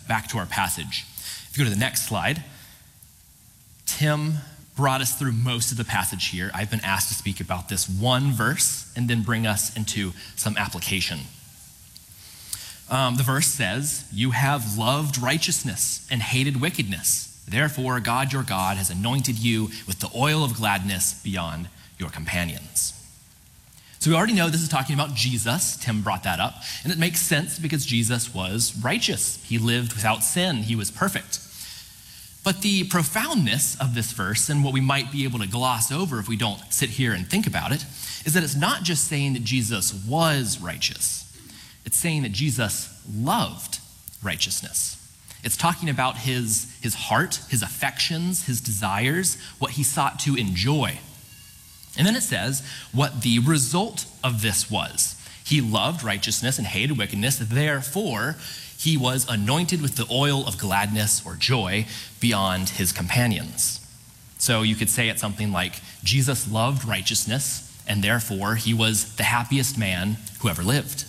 back to our passage. If you go to the next slide, Tim brought us through most of the passage here. I've been asked to speak about this one verse and then bring us into some application. The verse says, "You have loved righteousness and hated wickedness. Therefore, God your God has anointed you with the oil of gladness beyond your companions." So we already know this is talking about Jesus. Tim brought that up. And it makes sense because Jesus was righteous. He lived without sin. He was perfect. But the profoundness of this verse, and what we might be able to gloss over if we don't sit here and think about it, is that it's not just saying that Jesus was righteous. It's saying that Jesus loved righteousness. It's talking about his heart, his affections, his desires, what he sought to enjoy. And then it says what the result of this was. He loved righteousness and hated wickedness, therefore he was anointed with the oil of gladness or joy beyond his companions. So you could say it something like, Jesus loved righteousness, and therefore he was the happiest man who ever lived.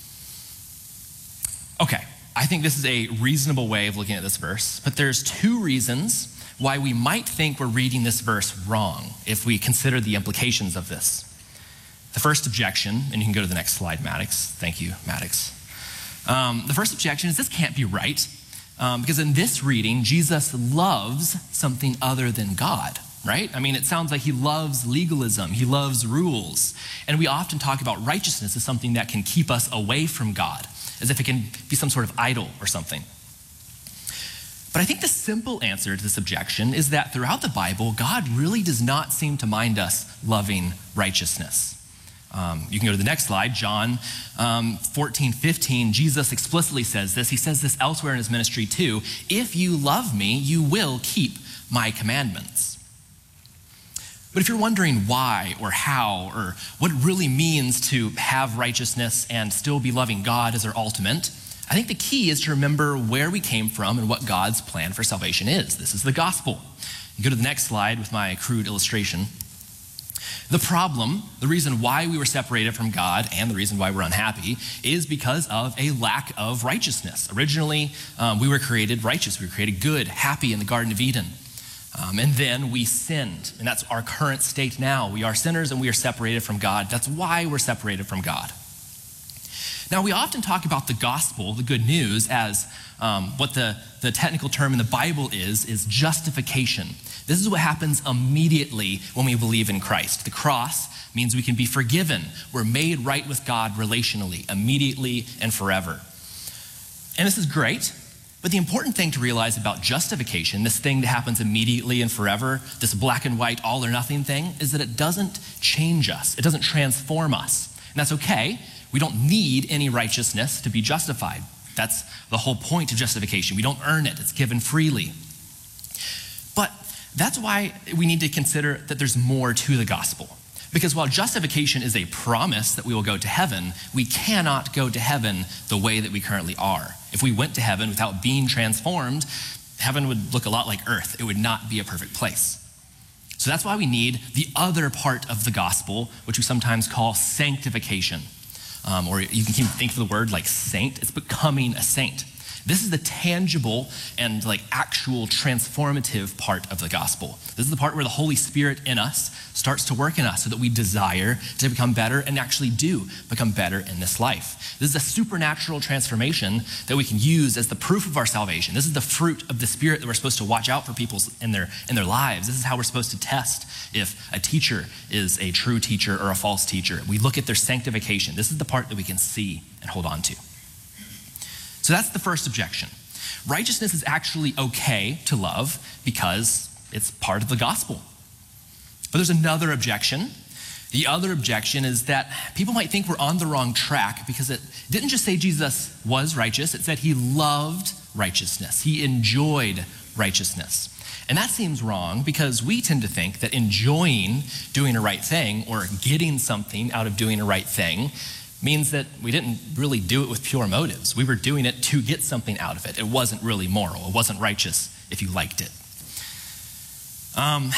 Okay, I think this is a reasonable way of looking at this verse, but there's two reasons why we might think we're reading this verse wrong if we consider the implications of this. The first objection, and you can go to the next slide, Maddox. Thank you, Maddox. The first objection is this can't be right, because in this reading, Jesus loves something other than God, right? I mean, it sounds like he loves legalism, he loves rules, and we often talk about righteousness as something that can keep us away from God, as if it can be some sort of idol or something. But I think the simple answer to this objection is that throughout the Bible, God really does not seem to mind us loving righteousness. You can go to the next slide, John 14:15. Jesus explicitly says this. He says this elsewhere in his ministry too. "If you love me, you will keep my commandments." But if you're wondering why or how or what it really means to have righteousness and still be loving God as our ultimate, I think the key is to remember where we came from and what God's plan for salvation is. This is the gospel. You go to the next slide with my crude illustration. The problem, the reason why we were separated from God and the reason why we're unhappy is because of a lack of righteousness. Originally, we were created righteous. We were created good, happy in the Garden of Eden. And then we sinned, and that's our current state now. We are sinners and we are separated from God. That's why we're separated from God. Now, we often talk about the gospel, the good news, as what the technical term in the Bible is justification. This is what happens immediately when we believe in Christ. The cross means we can be forgiven. We're made right with God relationally, immediately and forever. And this is great, but the important thing to realize about justification, this thing that happens immediately and forever, this black and white, all or nothing thing, is that it doesn't change us. It doesn't transform us. And that's okay. We don't need any righteousness to be justified. That's the whole point of justification. We don't earn it. It's given freely. But that's why we need to consider that there's more to the gospel. Because while justification is a promise that we will go to heaven, we cannot go to heaven the way that we currently are. If we went to heaven without being transformed, heaven would look a lot like earth. It would not be a perfect place. So that's why we need the other part of the gospel, which we sometimes call sanctification. Or you can think of the word like saint. It's becoming a saint. This is the tangible and like actual transformative part of the gospel. This is the part where the Holy Spirit in us starts to work in us so that we desire to become better and actually do become better in this life. This is a supernatural transformation that we can use as the proof of our salvation. This is the fruit of the Spirit that we're supposed to watch out for people in their lives. This is how we're supposed to test if a teacher is a true teacher or a false teacher. We look at their sanctification. This is the part that we can see and hold on to. So that's the first objection. Righteousness is actually okay to love because it's part of the gospel. But there's another objection. The other objection is that people might think we're on the wrong track because it didn't just say Jesus was righteous, it said he loved righteousness. He enjoyed righteousness. And that seems wrong because we tend to think that enjoying doing a right thing or getting something out of doing a right thing means that we didn't really do it with pure motives. We were doing it to get something out of it. It wasn't really moral. It wasn't righteous if you liked it.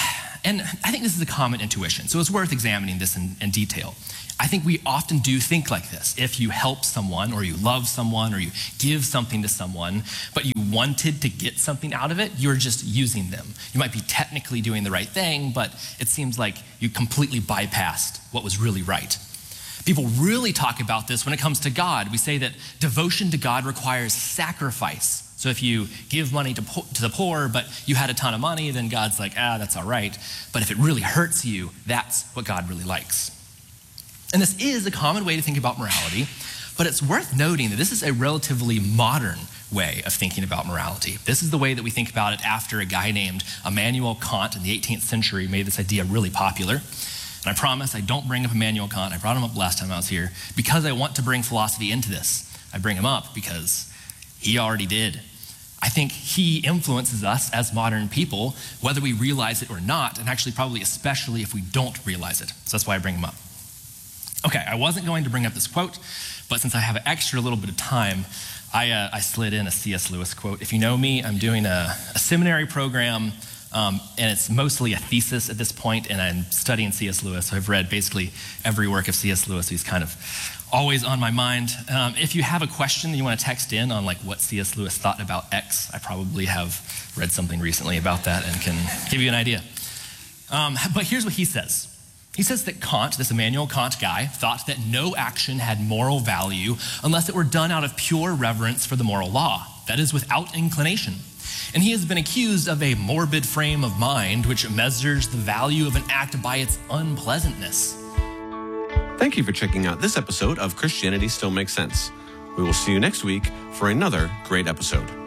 And I think this is a common intuition, so it's worth examining this in detail. I think we often do think like this. If you help someone, or you love someone, or you give something to someone, but you wanted to get something out of it, you're just using them. You might be technically doing the right thing, but it seems like you completely bypassed what was really right. People really talk about this when it comes to God. We say that devotion to God requires sacrifice. So if you give money to the poor, but you had a ton of money, then God's like, that's all right. But if it really hurts you, that's what God really likes. And this is a common way to think about morality, but it's worth noting that this is a relatively modern way of thinking about morality. This is the way that we think about it after a guy named Immanuel Kant in the 18th century made this idea really popular. And I promise I don't bring up Immanuel Kant. I brought him up last time I was here because I want to bring philosophy into this. I bring him up because he already did. I think he influences us as modern people, whether we realize it or not, and actually probably especially if we don't realize it. So that's why I bring him up. Okay, I wasn't going to bring up this quote, but since I have an extra little bit of time, I slid in a C.S. Lewis quote. If you know me, I'm doing a seminary program, and it's mostly a thesis at this point, and I'm studying C.S. Lewis. So I've read basically every work of C.S. Lewis. He's kind of always on my mind. If you have a question that you want to text in on like what C.S. Lewis thought about X, I probably have read something recently about that and can give you an idea. But here's what he says. He says that Kant, this Immanuel Kant guy, thought that no action had moral value unless it were done out of pure reverence for the moral law, that is, without inclination. And he has been accused of a morbid frame of mind which measures the value of an act by its unpleasantness. Thank you for checking out this episode of Christianity Still Makes Sense. We will see you next week for another great episode.